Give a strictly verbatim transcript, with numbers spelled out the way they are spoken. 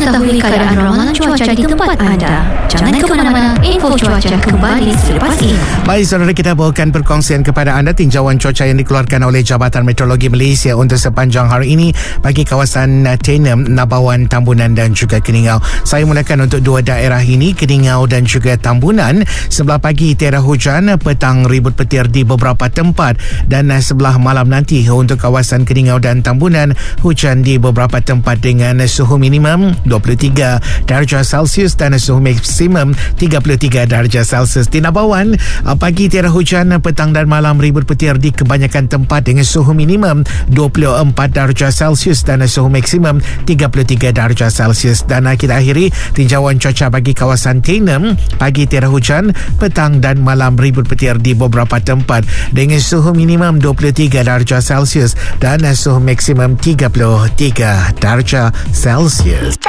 mengetahui keadaan ramalan cuaca di tempat anda. Jangan ke mana-mana, info cuaca kembali selepas ini. Baik saudara, kita bawakan perkongsian kepada anda tinjauan cuaca yang dikeluarkan oleh Jabatan Meteorologi Malaysia untuk sepanjang hari ini bagi kawasan Tenem, Nabawan, Tambunan dan juga Keningau. Saya mulakan untuk dua daerah ini, Keningau dan juga Tambunan. Sebelah pagi tiada hujan, petang ribut petir di beberapa tempat, dan sebelah malam nanti untuk kawasan Keningau dan Tambunan, hujan di beberapa tempat dengan suhu minimum dua puluh tiga darjah Celsius dan suhu maksimum tiga puluh tiga darjah Celsius. Di Nabawan, pagi tiada hujan, petang dan malam ribut petir di kebanyakan tempat dengan suhu minimum dua puluh empat darjah Celsius dan suhu maksimum tiga puluh tiga darjah Celsius. Dan kita akhiri tinjauan cuaca bagi kawasan Tenem, pagi tiada hujan, petang dan malam ribut petir di beberapa tempat dengan suhu minimum dua puluh tiga darjah Celsius dan suhu maksimum tiga puluh tiga darjah Celsius.